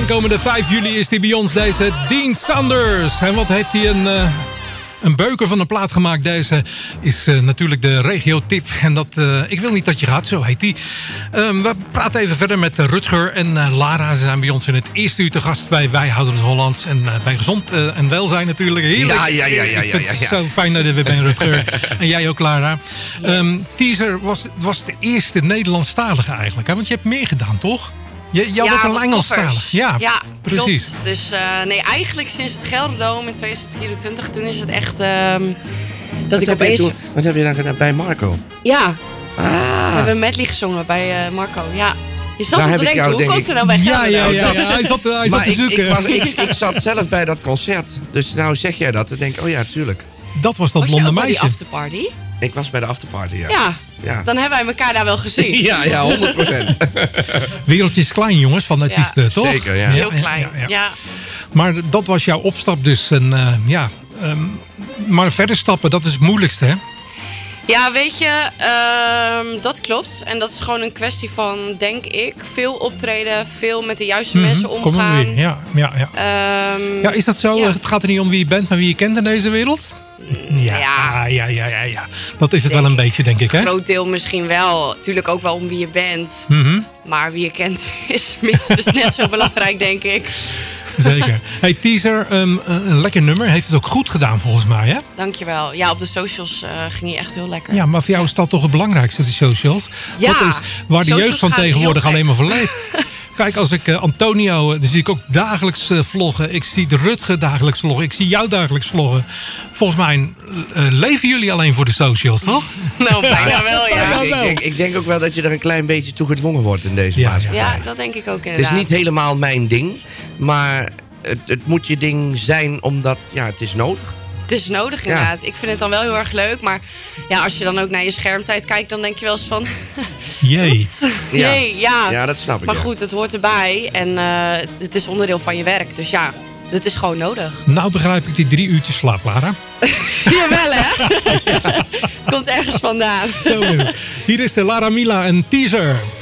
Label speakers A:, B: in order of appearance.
A: Aankomende 5 juli is hij bij ons, deze Dean Sanders. En wat heeft hij een beuker van een plaat gemaakt. Deze is natuurlijk de regio-tip. En dat, ik wil niet dat je gaat, zo heet die. We praten even verder met Rutger en Lara. Ze zijn bij ons in het eerste uur te gast bij Wijhouders Hollands. En bij Gezond en Welzijn natuurlijk. Heerlijk.
B: Ja.
A: Ik vind het zo fijn dat je weer bent, Rutger. En jij ook, Lara. Yes. Teaser was de eerste Nederlandstalige eigenlijk. Hè? Want je hebt meer gedaan, toch? Je had ook een Engelstalig. Ja, precies.
C: Klopt. Dus nee, eigenlijk sinds het Gelderdoom in 2024, toen is het echt dat ik opeens...
B: Wat heb je dan gedaan bij Marco?
C: Ja, we hebben een medley gezongen bij Marco, ja. Je zat te denken, hoe komt ze nou bij Gelderdoom?
A: Ja. Hij zat te zoeken.
B: Ik zat zelf bij dat concert. Dus nou zeg jij dat. Dan denk ik, oh ja, tuurlijk.
A: Dat was dat blonde meisje.
C: Was je ook bij die afterparty?
B: Ik was bij de afterparty,
C: Ja, dan hebben wij elkaar daar wel gezien.
B: Ja, 100%.
A: Wereldje is klein, jongens, van artiesten, toch?
B: Zeker, ja.
C: Heel klein, ja.
A: Maar dat was jouw opstap dus. En, maar verder stappen, dat is het moeilijkste, hè?
C: Ja, weet je, dat klopt. En dat is gewoon een kwestie van, denk ik, veel optreden, veel met de juiste mensen omgaan.
A: Kom weer. Ja. Is dat zo? Ja. Het gaat er niet om wie je bent, maar wie je kent in deze wereld? Ja. Dat is het wel een beetje, denk ik, hè?
C: Een groot deel misschien wel. Natuurlijk ook wel om wie je bent. Maar wie je kent is minstens net zo belangrijk, denk ik.
A: Zeker. Hey, Teaser, een lekker nummer. Heeft het ook goed gedaan, volgens mij, hè?
C: Dankjewel. Ja, op de socials ging hij echt heel lekker.
A: Ja, maar voor jou is dat toch het belangrijkste, de socials?
C: Ja.
A: Dat is waar de jeugd van tegenwoordig alleen maar voor leeft. Kijk, als ik Antonio, dan zie ik ook dagelijks vloggen. Ik zie de Rutger dagelijks vloggen. Ik zie jou dagelijks vloggen. Volgens mij leven jullie alleen voor de socials, toch?
C: Nou, bijna wel, ja.
B: Ik denk ook wel dat je er een klein beetje toe gedwongen wordt in deze maatschappij.
C: Ja, dat denk ik ook inderdaad.
B: Het is niet helemaal mijn ding. Maar het moet je ding zijn omdat, het is nodig.
C: Het is nodig inderdaad. Ik vind het dan wel heel erg leuk. Maar ja, als je dan ook naar je schermtijd kijkt, dan denk je wel eens van...
A: Jee.
B: Ja, dat snap ik.
C: Maar goed, het hoort erbij. En het is onderdeel van je werk. Dus ja, het is gewoon nodig.
A: Nou begrijp ik die 3 uurtjes slaap, Lara.
C: Jawel, hè? Het komt ergens vandaan.
A: Zo is het. Hier is de Lara Mila en Teaser.